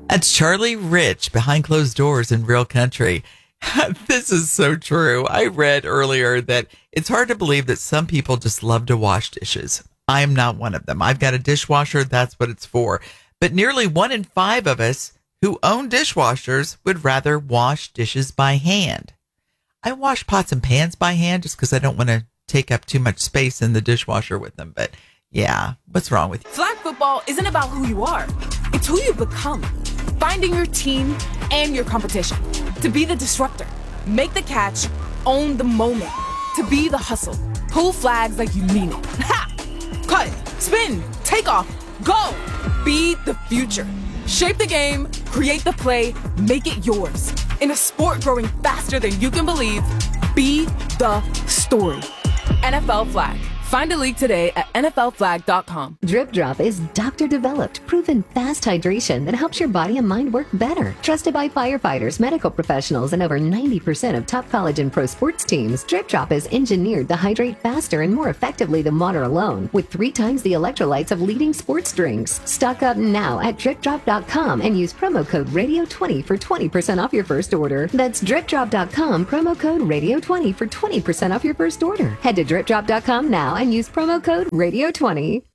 That's Charlie Rich behind closed doors in Real Country. This is so true. I read earlier that it's hard to believe that some people just love to wash dishes. I am not one of them. I've got a dishwasher. That's what it's for. But nearly 1 in 5 of us who own dishwashers would rather wash dishes by hand. I wash pots and pans by hand just because I don't want to take up too much space in the dishwasher with them. But yeah, what's wrong with you? Flag football isn't about who you are. It's who you become. Finding your team and your competition. To be the disruptor. Make the catch. Own the moment. To be the hustle. Pull flags like you mean it. Ha! Cut. Spin. Take off. Go. Be the future. Shape the game. Create the play. Make it yours. In a sport growing faster than you can believe, be the story. NFL Flag. Find a league today at NFLflag.com. Drip Drop is doctor-developed, proven fast hydration that helps your body and mind work better. Trusted by firefighters, medical professionals, and over 90% of top college and pro sports teams, Drip Drop is engineered to hydrate faster and more effectively than water alone, with 3 times the electrolytes of leading sports drinks. Stock up now at DripDrop.com and use promo code RADIO20 for 20% off your first order. That's DripDrop.com, promo code RADIO20 for 20% off your first order. Head to DripDrop.com now and use promo code RADIO20.